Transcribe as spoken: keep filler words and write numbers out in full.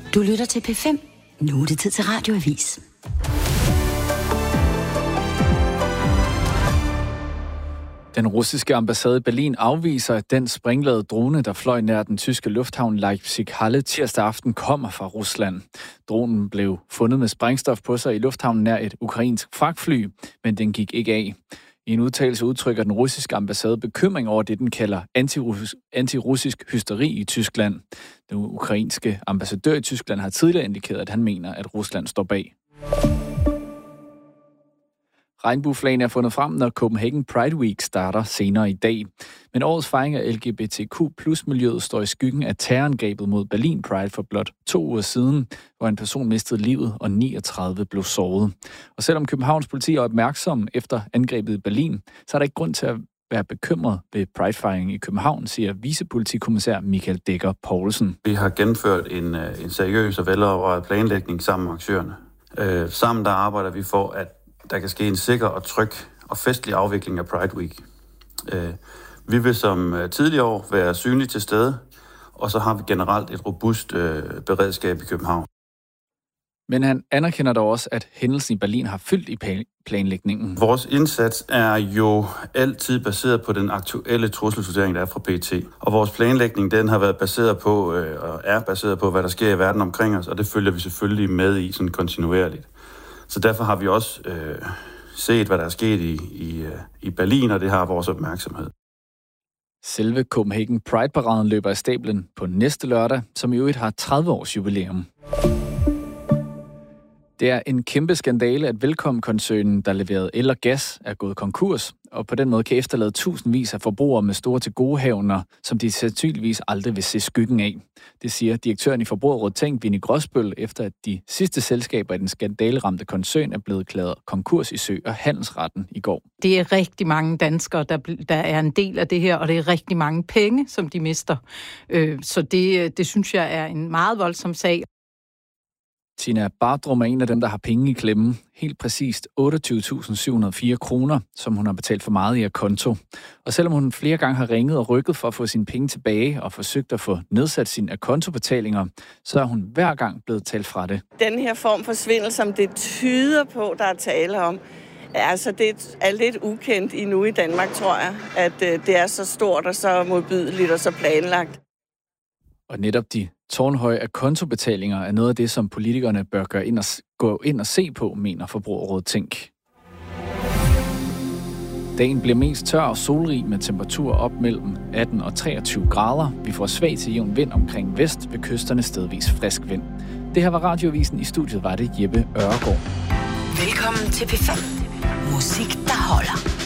Du lytter til P fem. Nu er det tid til Radioavis. Den russiske ambassade i Berlin afviser, at den sprængladede drone, der fløj nær den tyske lufthavn Leipzig-Halle tirsdag aften, kommer fra Rusland. Dronen blev fundet med sprængstof på sig i lufthavnen nær et ukrainsk fragtfly, men den gik ikke af. I en udtalelse udtrykker den russiske ambassade bekymring over det, den kalder antirussisk, antirussisk hysteri i Tyskland. Den ukrainske ambassadør i Tyskland har tidligere indikeret, at han mener, at Rusland står bag. Regnbueflagene er fundet frem, når Copenhagen Pride Week starter senere i dag. Men årets fejring af L G B T Q plus miljøet står i skyggen af terrorangrebet mod Berlin Pride for blot to uger siden, hvor en person mistede livet og niogtredive blev såret. Og selvom Københavns politi er opmærksom efter angrebet i Berlin, så er der ikke grund til at være bekymret ved Pride-fejringen i København, siger vicepolitikommissær Michael Dækker Poulsen. Vi har gennemført en, en seriøs og velovervejet planlægning sammen med aktørerne. Øh, sammen der arbejder vi for, at der kan ske en sikker og tryg og festlig afvikling af Pride Week. Øh, vi vil som tidligere år være synlige til stede, og så har vi generelt et robust øh, beredskab i København. Men han anerkender dog også, at hændelsen i Berlin har fyldt i planlægningen. Vores indsats er jo altid baseret på den aktuelle trusselsvurdering, der er fra P E T. Og vores planlægning, den har været baseret på, øh, og er baseret på, hvad der sker i verden omkring os, og det følger vi selvfølgelig med i sådan kontinuerligt. Så derfor har vi også øh, set, hvad der er sket i, i, i Berlin, og det har vores opmærksomhed. Selve Copenhagen Pride-paraden løber af stablen på næste lørdag, som i øvrigt har tredive års jubilæum. Det er en kæmpe skandale, at Velkommen-koncernen, der leverede el og gas, er gået konkurs, og på den måde kan efterlade tusindvis af forbrugere med store tilgodehavender, som de sandsynligvis aldrig vil se skyggen af. Det siger direktøren i Forbrugerrådet Tænk, Vinnie Gråsbøl, efter at de sidste selskaber i den skandaleramte koncern er blevet klædet konkurs i Sø- og Handelsretten i går. Det er rigtig mange danskere, der, der er en del af det her, og det er rigtig mange penge, som de mister. Så det, det synes jeg er en meget voldsom sag. Tina Bardrum er en af dem, der har penge i klemme. Helt præcist otteogtyve tusind syv hundrede og fire kroner, som hun har betalt for meget i af konto. Og selvom hun flere gange har ringet og rykket for at få sine penge tilbage og forsøgt at få nedsat sine akontobetalinger, så er hun hver gang blevet talt fra det. Den her form for svindel, som det tyder på, der er tale om, altså det er lidt ukendt endnu i Danmark, tror jeg, at det er så stort og så modbydeligt og så planlagt. Og netop de tårnhøje akontobetalinger er noget af det, som politikerne bør gøre ind og, gå ind og se på, mener Forbrugerrådet Tænk. Dagen bliver mest tør og solrig med temperaturer op mellem atten og treogtyve grader. Vi får svag til jævn vind omkring vest, ved kysterne stedvis frisk vind. Det her var Radioavisen. I studiet var det Jeppe Øregaard. Velkommen til P fem. Musik, der holder.